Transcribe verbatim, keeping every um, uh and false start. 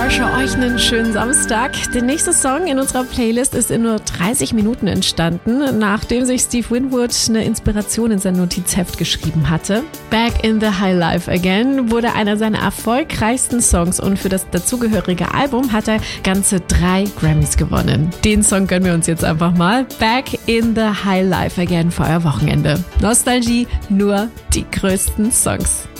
wünsche euch einen schönen Samstag. Der nächste Song in unserer Playlist ist in nur dreißig Minuten entstanden, nachdem sich Steve Winwood eine Inspiration in sein Notizheft geschrieben hatte. Back in the High Life Again wurde einer seiner erfolgreichsten Songs und für das dazugehörige Album hat er ganze drei Grammys gewonnen. Den Song gönnen wir uns jetzt einfach mal. Back in the High Life Again für euer Wochenende. Nostalgie, nur die größten Songs.